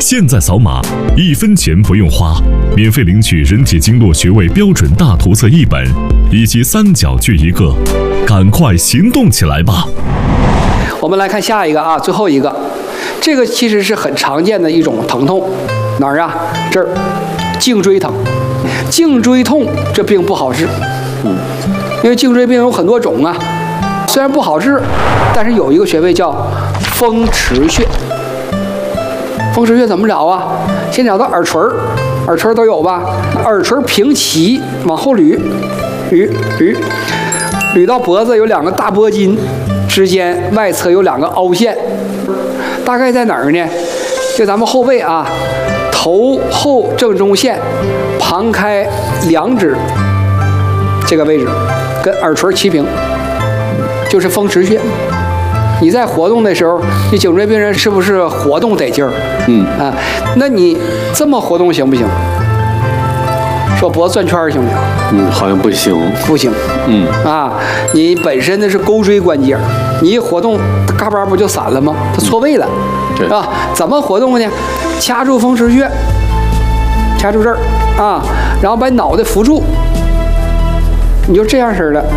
现在扫码，1分钱不用花，免费领取人体经络穴位标准大图册1本，以及3角锯1个，赶快行动起来吧！ 我们来看下一个啊，最后一个，这个其实是很常见的一种疼痛，哪儿啊？这儿，颈椎疼。颈椎痛这病不好治，因为颈椎病有很多种啊，虽然不好治，但是有一个穴位叫风池穴。风池穴怎么找啊？先找到耳垂，耳垂都有吧？耳垂平齐，往后捋，捋到脖子有2个大脖筋，之间外侧有2个凹陷，大概在哪儿呢？就咱们后背啊，头后正中线，旁开2指这个位置，跟耳垂齐平，就是风池穴。你在活动的时候，你颈椎病人是不是活动得劲儿？那你这么活动行不行？说脖子转圈行不行？ 好像不行。 不行。你本身的是钩椎关节，你一活动，嘎巴不就散了吗？它错位了，是吧？怎么活动呢？掐住风池穴，掐住这儿啊，然后把脑袋扶住，你就这样式的。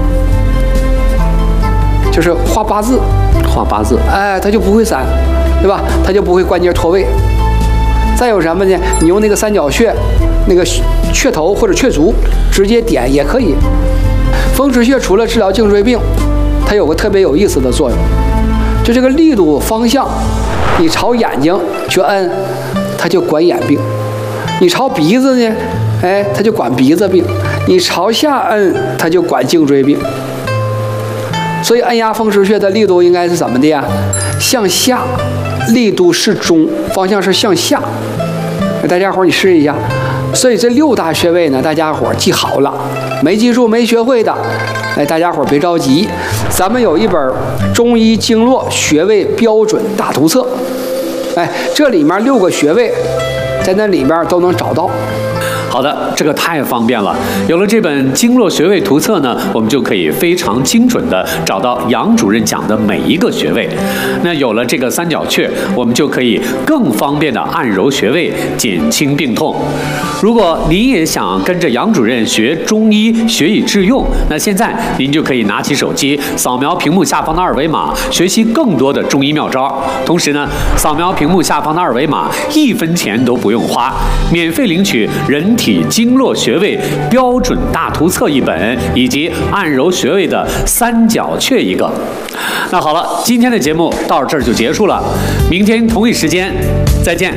就是画8字， 画8字， 哎，它就不会散，对吧？它就不会关节脱位。再有什么呢？你用那个3角穴，那个雀头或者雀足直接点也可以。风池穴除了治疗颈椎病，它有个特别有意思的作用，就这个力度方向，你朝眼睛去摁，它就管眼病；你朝鼻子呢，哎，它就管鼻子病；你朝下摁，它就管颈椎病。所以按压风池穴的力度应该是怎么的呀？向下，力度适中，方向是向下。大家伙你试一下。所以这6大穴位呢，大家伙记好了，没记住没学会的，哎，大家伙别着急，咱们有一本中医经络穴位标准大图册，哎，这里面6个穴位，在那里面都能找到。 好的，这个太方便了。有了这本经络穴位图册呢，我们就可以非常精准的找到杨主任讲的每一个穴位。那有了这个3角穴，我们就可以更方便的按揉穴位，减轻病痛。如果您也想跟着杨主任学中医，学以致用，那现在您就可以拿起手机，扫描屏幕下方的2维码，学习更多的中医妙招。同时呢，扫描屏幕下方的2维码，1分钱都不用花，免费领取人体经络穴位标准大图册1本，以及按揉穴位的3角穴1个。那好了，今天的节目到这儿就结束了，明天同一时间再见。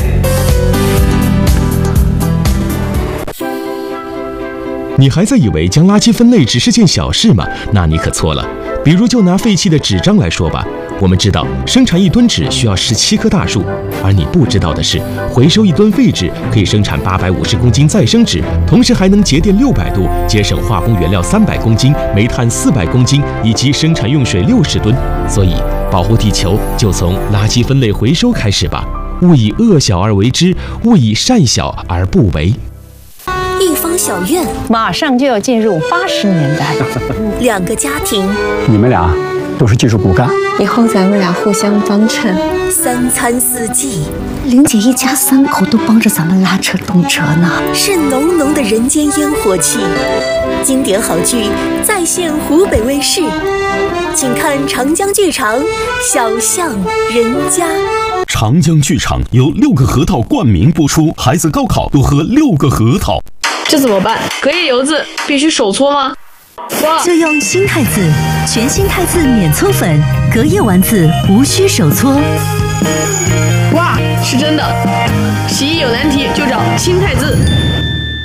你还在以为将垃圾分类只是件小事吗？那你可错了。比如就拿废弃的纸张来说吧，我们知道生产1吨纸需要17棵大树，而你不知道的是，回收1吨废纸可以生产850公斤再生纸，同时还能节电600度，节省化工原料300公斤、煤炭400公斤以及生产用水60吨。所以，保护地球就从垃圾分类回收开始吧。勿以恶小而为之，勿以善小而不为。 一方小院， 马上就要进入80年代 ，2个家庭， 你们俩都是技术骨干， 以后咱们俩互相帮衬 ，3餐4季， 玲姐一家3口都帮着咱们拉扯动车呢， 是浓浓的人间烟火气。经典好剧再现湖北卫视，请看长江剧场《小巷人家》。 长江剧场由6个核桃冠名播出，孩子高考多喝6个核桃。 这怎么办？隔夜油渍必须手搓吗？ 就用新太子，全新太子免搓粉，隔夜丸子无需手搓。 哇，是真的！洗衣有难题就找新太子。